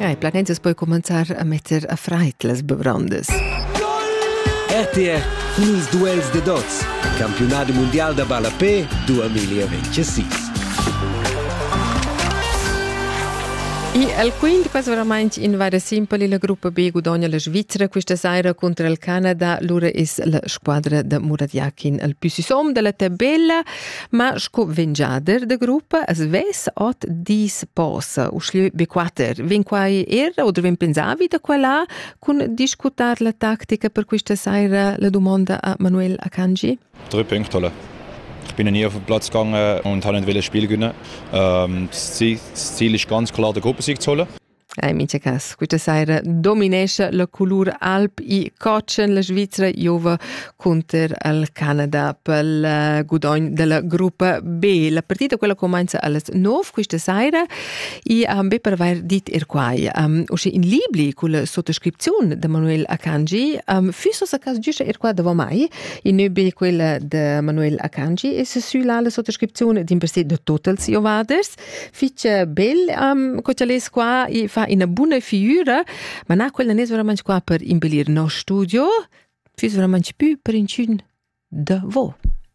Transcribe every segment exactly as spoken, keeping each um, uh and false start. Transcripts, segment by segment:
Ja, i planenzas poi cominciar a metter a freit las bevrondas. R T R con ils duels de dots. Campionato mondial da Balapé duemilaventisei. E al quinto, questo veramente in varia simpoli, la gruppa B guadagna la Svizzera questa sera contro il Canada. Lura è la squadra da Murat Yakin al più som della tabella, ma sco vengiader da gruppa as ves ot dis posa usli B quattro. Ven quai era o ven pensavi da quella con discutar la tattica per questa sera? La domanda a Manuel Akanji. Drei Punkte holen. Ich bin nie auf den Platz gegangen und habe nicht ein Spiel gewinnen. Ähm, das, Ziel, das Ziel ist ganz klar, den Gruppensieg zu holen. Eh, in mince cas, questa sera dominesce la colur alp i cochen la Svizzera Jova contro il Canada per il guadagno della gruppa B. La partita quella comincia alle nove questa sera e um, per aver dit er quai. Um, usci in libri con la sottoscrizione di Manuel Akanji, um, fisso sa cas giusta er qua davo mai, in nebe quella di Manuel Akanji e se su la sottoscrizione di in per sé de totals jovaders. Fice bel um, cochales qua e fa in una buona figura, ma na quella non è veramente qua per imbellire il nostro studio, è veramente più per incun da voi.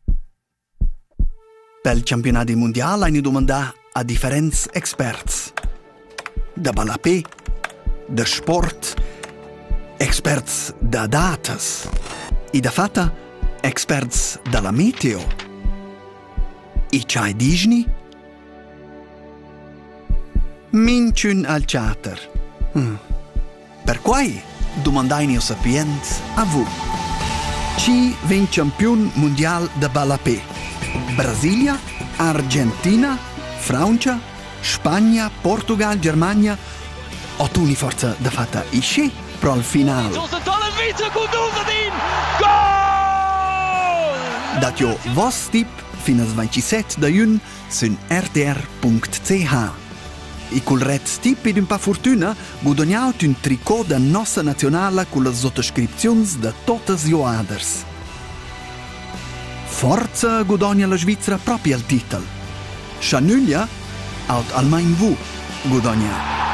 Per il campionato mondiale hanno domandato a differenti esperti. Da balapé, da sport, esperti da datas e da fatta, esperti dalla meteo. E c'hai Disney? Minciun al charter. Hmm. Per quai domandaini o sapiens a voi. Chi vin campion mondial da balapé? Brasilia, Argentina, Francia, Spagna, Portugal, Germania. O tu ni forza da fatta isce pro al final. Dat jo vos tip fino al ventisette da jun sun r t r punct c h. E col red tip ed un pa fortuna guadagnaut un tricot da nostra nazionale con le sottoscrizioni da totes joaders. Forza guadagna la Svizzera proprio al titolo. Chanuglia, aut almain vu guadagna.